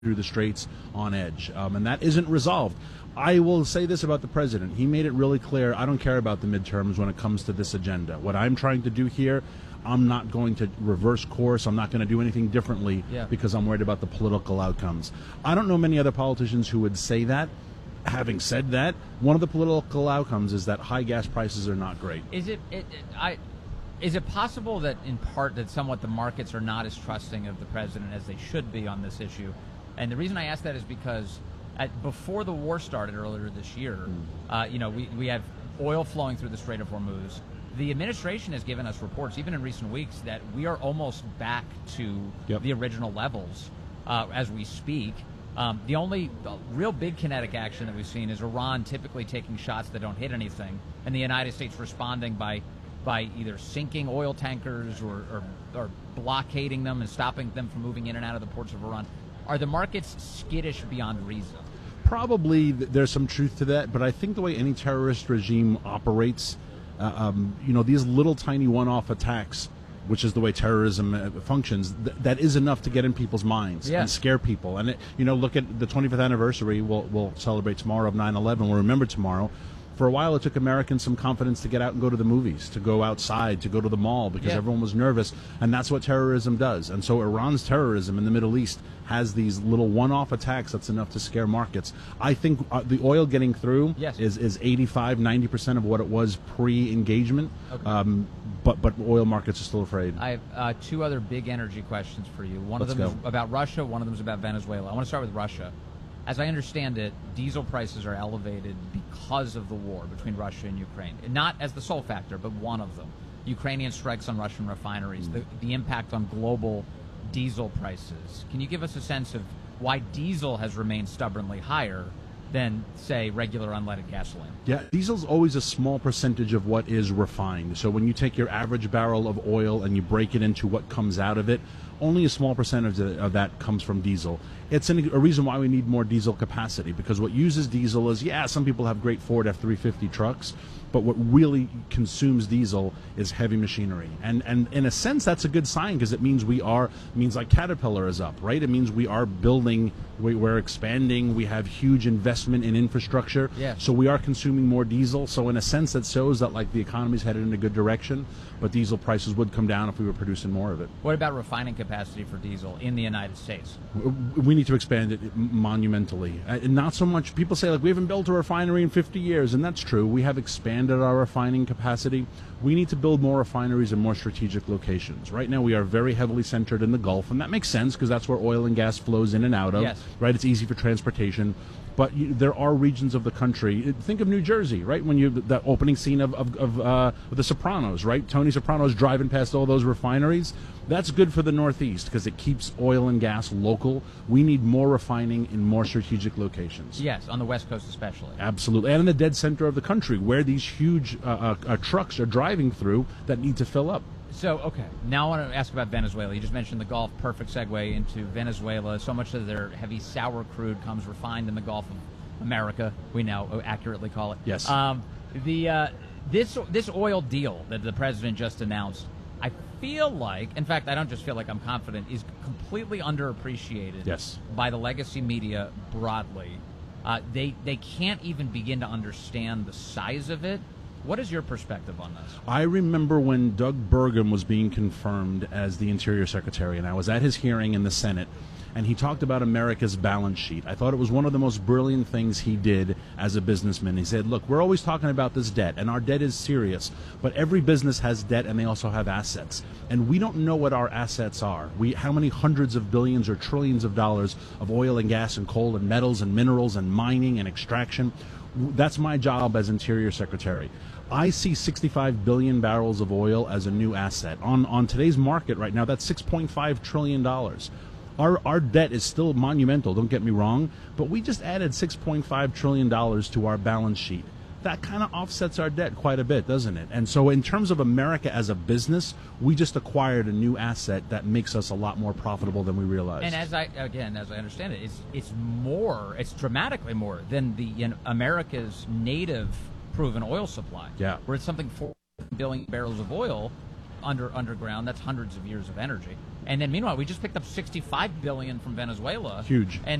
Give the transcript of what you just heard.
through the straits on edge, and that isn't resolved. I will say this about the president. He made it really clear, I don't care about the midterms when it comes to this agenda. What I'm trying to do here, I'm not going to reverse course. I'm not going to do anything differently because I'm worried about the political outcomes. I don't know many other politicians who would say that. Having said that, one of the political outcomes is that high gas prices are not great. Is it possible that in part that somewhat the markets are not as trusting of the president as they should be on this issue? And the reason I ask that is because before the war started earlier this year, we have oil flowing through the Strait of Hormuz. The administration has given us reports, even in recent weeks, that we are almost back to the original levels as we speak. The only real big kinetic action that we've seen is Iran typically taking shots that don't hit anything, and the United States responding by either sinking oil tankers or blockading them and stopping them from moving in and out of the ports of Iran. Are the markets skittish beyond reason? Probably there's some truth to that, but I think the way any terrorist regime operates, these little tiny one-off attacks, which is the way terrorism functions, that is enough to get in people's minds and scare people. And, look at the 25th anniversary we'll celebrate tomorrow of 9/11. We'll remember tomorrow. For a while, it took Americans some confidence to get out and go to the movies, to go outside, to go to the mall, because everyone was nervous, and that's what terrorism does. And so Iran's terrorism in the Middle East has these little one-off attacks that's enough to scare markets. I think the oil getting through is 85, 90% of what it was pre-engagement, but oil markets are still afraid. I have two other big energy questions for you. One of them is about Russia, one of them is about Venezuela. I want to start with Russia. As I understand it, diesel prices are elevated because of the war between Russia and Ukraine. Not as the sole factor, but one of them. Ukrainian strikes on Russian refineries, the impact on global diesel prices. Can you give us a sense of why diesel has remained stubbornly higher than, say, regular unleaded gasoline? Yeah, diesel's always a small percentage of what is refined. So when you take your average barrel of oil and you break it into what comes out of it, only a small percentage of that comes from diesel. It's a reason why we need more diesel capacity, because what uses diesel is, some people have great Ford F-350 trucks, but what really consumes diesel is heavy machinery. And in a sense, that's a good sign, because it means means like Caterpillar is up, right? It means we are building, we're expanding, we have huge investment in infrastructure. So we are consuming more diesel. So in a sense, that shows that the economy's headed in a good direction, but diesel prices would come down if we were producing more of it. What about refining capacity for diesel in the United States? We need to expand it monumentally. Not so much, people say, we haven't built a refinery in 50 years, and that's true. We have expanded our refining capacity. We need to build more refineries in more strategic locations. Right now, we are very heavily centered in the Gulf, and that makes sense because that's where oil and gas flows in and out of. Right? It's easy for transportation. But there are regions of the country. Think of New Jersey, right? When that opening scene of The Sopranos, right? Tony Soprano's driving past all those refineries. That's good for the Northeast because it keeps oil and gas local. We need more refining in more strategic locations. Yes, on the West Coast especially. Absolutely, and in the dead center of the country where these huge trucks are driving through that need to fill up. So, okay, now I want to ask about Venezuela. You just mentioned the Gulf, perfect segue into Venezuela. So much of their heavy sour crude comes refined in the Gulf of America, we now accurately call it. Yes. This oil deal that the president just announced, I feel like, in fact, I don't just feel like, I'm confident, is completely underappreciated by the legacy media broadly. They can't even begin to understand the size of it. What is your perspective on this? I remember when Doug Burgum was being confirmed as the Interior Secretary, and I was at his hearing in the Senate, and he talked about America's balance sheet. I thought it was one of the most brilliant things he did as a businessman. He said, look, we're always talking about this debt, and our debt is serious, but every business has debt, and they also have assets. And we don't know what our assets are. How many hundreds of billions or trillions of dollars of oil and gas and coal and metals and minerals and mining and extraction. That's my job as Interior Secretary. I see 65 billion barrels of oil as a new asset. On today's market right now, that's $6.5 trillion. Our debt is still monumental, don't get me wrong, but we just added $6.5 trillion to our balance sheet. That kind of offsets our debt quite a bit, doesn't it? And so in terms of America as a business, we just acquired a new asset that makes us a lot more profitable than we realized. And as I understand it, it's dramatically more than America's native proven oil supply. Yeah. Where it's something 4 billion barrels of oil. underground. That's hundreds of years of energy. And then meanwhile, we just picked up $65 billion from Venezuela. Huge. And